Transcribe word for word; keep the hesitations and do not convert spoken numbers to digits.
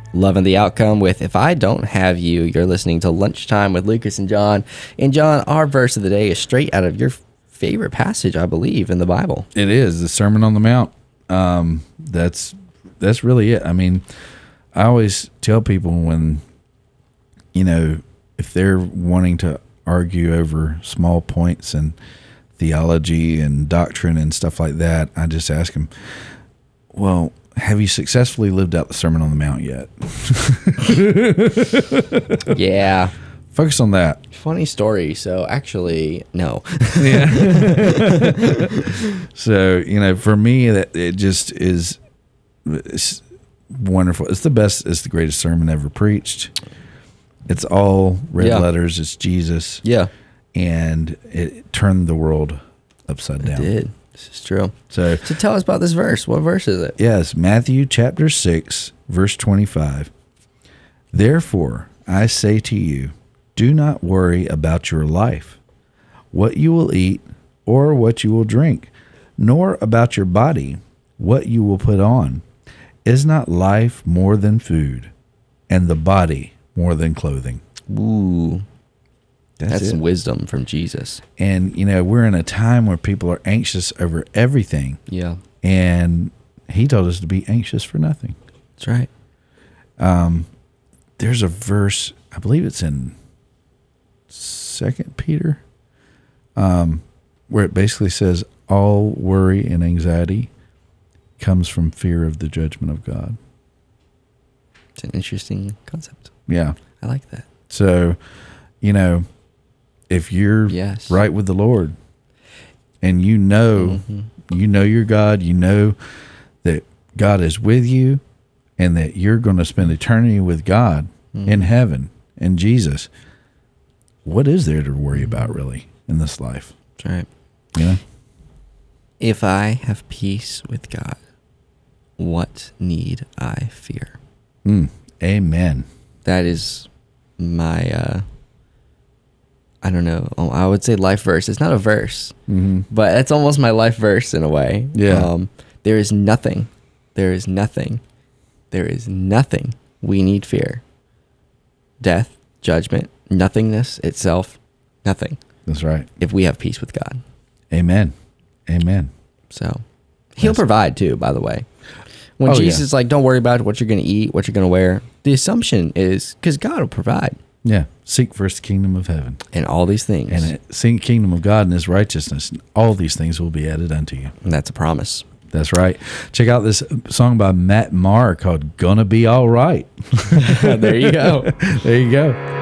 Loving the Outcome with If I Don't Have You. You're listening to Lunchtime with Lucas and John. And John, our verse of the day is straight out of your favorite passage, I believe, in the Bible. It is the Sermon on the Mount. Um, that's that's really it. I mean, I always tell people when, you know, if they're wanting to argue over small points and theology and doctrine and stuff like that, I just ask them, well, have you successfully lived out the Sermon on the Mount yet? Yeah. Focus on that. Funny story. So actually, no. Yeah. So, you know, for me, that it just is it's wonderful. It's the best, it's the greatest sermon ever preached. It's all red Yeah. letters. It's Jesus. Yeah. And it turned the world upside down. It did. This is true. So, So tell us about this verse. What verse is it? yes, Matthew chapter six, verse twenty-five. Therefore, I say to you, do not worry about your life, what you will eat or what you will drink, nor about your body, what you will put on. Is not life more than food, and the body more than clothing? Ooh. That's, That's it. some wisdom from Jesus. And, you know, we're in a time where people are anxious over everything. Yeah. And he told us to be anxious for nothing. That's right. Um, there's a verse, I believe it's in Second Peter, um, where it basically says, all worry and anxiety comes from fear of the judgment of God. It's an interesting concept. Yeah. I like that. So, you know, if you're Yes. right with the Lord and you know, Mhm. you know your God, you know that God is with you and that you're going to spend eternity with God Mhm. in heaven and Jesus, what is there to worry about really in this life? That's right. You know? If I have peace with God, what need I fear? Mm, amen. That is my, uh, I don't know, oh, I would say life verse. It's not a verse, Mm-hmm. but it's almost my life verse in a way. Yeah. Um, there is nothing, there is nothing, there is nothing we need fear. Death, judgment, nothingness itself, nothing. That's right. If we have peace with God. Amen. Amen. So he'll That's- provide too, by the way. When Oh, Jesus yeah. is like, don't worry about what you're going to eat, what you're going to wear, the assumption is because God will provide. Yeah. Seek first the kingdom of heaven. And all these things. And it, seek the kingdom of God and his righteousness. And all these things will be added unto you. And that's a promise. That's right. Check out this song by Matt Maher called Gonna Be All Right. There you go. There you go.